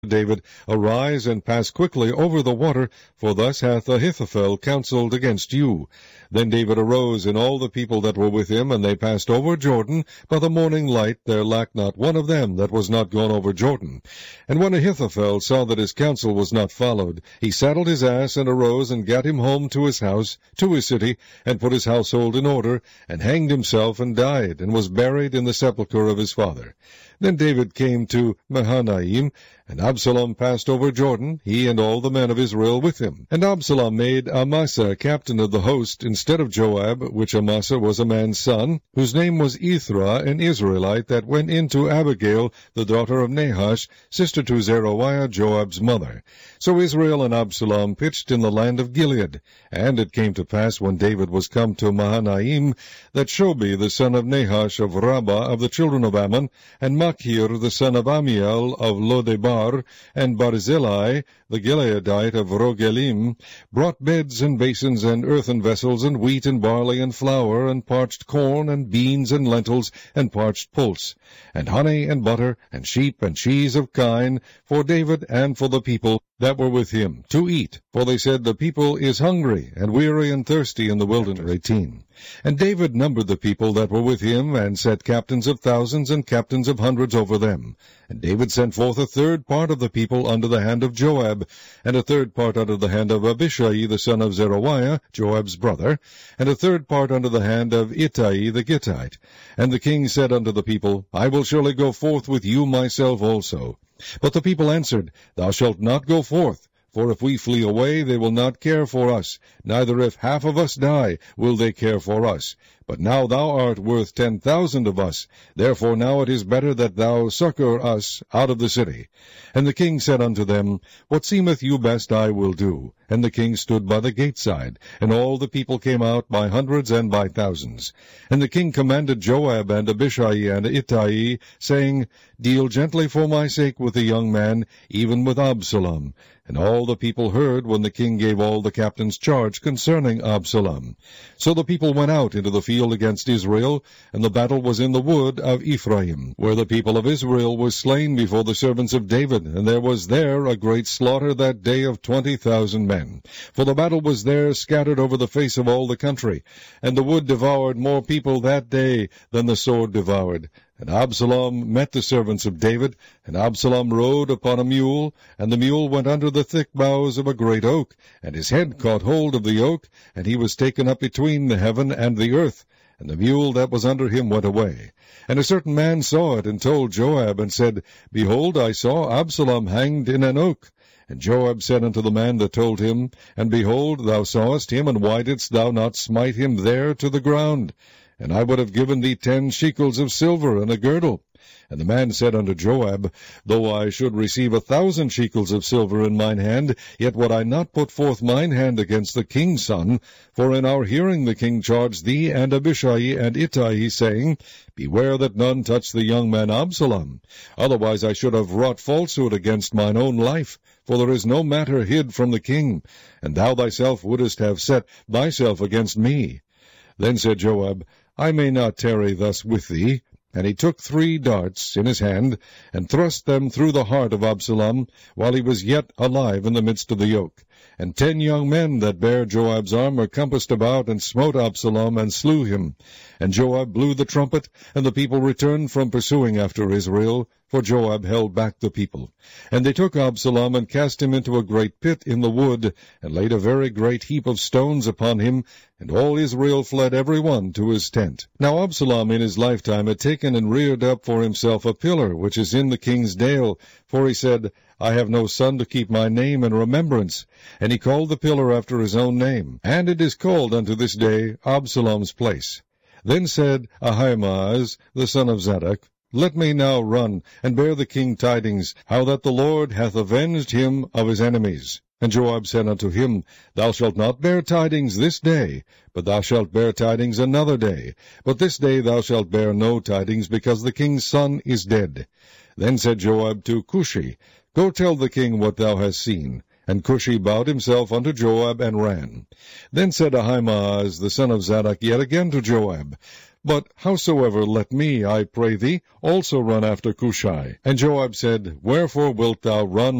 David, Arise and pass quickly over the water, for thus hath Ahithophel counseled against you. Then David arose, and all the people that were with him, and they passed over Jordan. By the morning light there lacked not one of them that was not gone over Jordan. And when Ahithophel saw that his counsel was not followed, he saddled his ass, and arose, and gat him home to his house, to his city, and put his household in order, and hanged himself, and died, and was buried in the sepulchre of his father. Then David came to Mahanaim, and Absalom passed over Jordan, he and all the men of Israel with him. And Absalom made Amasa captain of the host, instead of Joab, which Amasa was a man's son, whose name was Ithra, an Israelite, that went in to Abigail, the daughter of Nahash, sister to Zeruiah, Joab's mother. So Israel and Absalom pitched in the land of Gilead. And it came to pass, when David was come to Mahanaim, that Shobi the son of Nahash of Rabbah of the children of Ammon, and Machir the son of Amiel of Lodebar, and Barzillai the Gileadite of Rogelim, brought beds and basins and earthen vessels, and wheat and barley and flour, and parched corn, and beans and lentils, and parched pulse, and honey and butter, and sheep and cheese of kine, for David and for the people that were with him, to eat. For they said, The people is hungry, and weary and thirsty in the wilderness. 18. And David numbered the people that were with him, and set captains of thousands and captains of hundreds over them. And David sent forth a third part of the people under the hand of Joab, and a third part under the hand of Abishai the son of Zeruiah, Joab's brother, and a third part under the hand of Ittai the Gittite. And the king said unto the people, I will surely go forth with you myself also. But the people answered, Thou shalt not go forth. For if we flee away, they will not care for us, neither if half of us die, will they care for us. But now thou art worth 10,000 of us. Therefore now it is better that thou succor us out of the city. And the king said unto them, What seemeth you best I will do. And the king stood by the gate side, and all the people came out by hundreds and by thousands. And the king commanded Joab and Abishai and Ittai, saying, Deal gently for my sake with the young man, even with Absalom. And all the people heard when the king gave all the captains charge concerning Absalom. So the people went out into the field against Israel, and the battle was in the wood of Ephraim, where the people of Israel were slain before the servants of David, and there was there a great slaughter that day of 20,000 men. For the battle was there scattered over the face of all the country, and the wood devoured more people that day than the sword devoured. And Absalom met the servants of David, and Absalom rode upon a mule, and the mule went under the thick boughs of a great oak, and his head caught hold of the oak, and he was taken up between the heaven and the earth, and the mule that was under him went away. And a certain man saw it, and told Joab, and said, Behold, I saw Absalom hanged in an oak. And Joab said unto the man that told him, And behold, thou sawest him, and why didst thou not smite him there to the ground? And I would have given thee 10 shekels of silver and a girdle. And the man said unto Joab, Though I should receive 1,000 shekels of silver in mine hand, yet would I not put forth mine hand against the king's son. For in our hearing the king charged thee and Abishai and Ittai, saying, Beware that none touch the young man Absalom. Otherwise I should have wrought falsehood against mine own life. For there is no matter hid from the king, and thou thyself wouldest have set thyself against me. Then said Joab, I may not tarry thus with thee. And he took 3 darts in his hand, and thrust them through the heart of Absalom, while he was yet alive in the midst of the yoke. And 10 young men that bare Joab's armor compassed about, and smote Absalom, and slew him. And Joab blew the trumpet, and the people returned from pursuing after Israel, for Joab held back the people. And they took Absalom, and cast him into a great pit in the wood, and laid a very great heap of stones upon him, and all Israel fled every one to his tent. Now Absalom in his lifetime had taken and reared up for himself a pillar, which is in the king's dale, for he said, I have no son to keep my name in remembrance. And he called the pillar after his own name, and it is called unto this day Absalom's place. Then said Ahimaaz the son of Zadok, Let me now run, and bear the king tidings, how that the Lord hath avenged him of his enemies. And Joab said unto him, Thou shalt not bear tidings this day, but thou shalt bear tidings another day. But this day thou shalt bear no tidings, because the king's son is dead. Then said Joab to Cushi, Go tell the king what thou hast seen. And Cushi bowed himself unto Joab, and ran. Then said Ahimaaz the son of Zadok yet again to Joab, But howsoever, let me, I pray thee, also run after Cushai. And Joab said, Wherefore wilt thou run